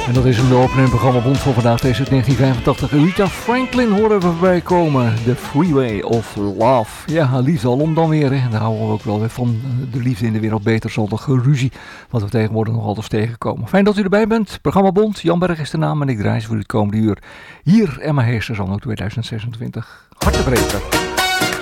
En dat is een opening programma Bond voor vandaag. Deze is 1985. Rita Franklin horen we voorbij komen. The Freeway of Love. Ja, liefde alom dan weer. Hè. Daar houden we ook wel weer van. De liefde in de wereld beter zal toch ruzie. Wat we tegenwoordig nog altijd tegenkomen. Fijn dat u erbij bent. Programma Bond. Jan Berg is de naam en ik draai voor u het komende uur. Hier Emma Heesters anno 2026. Hartelijk breed.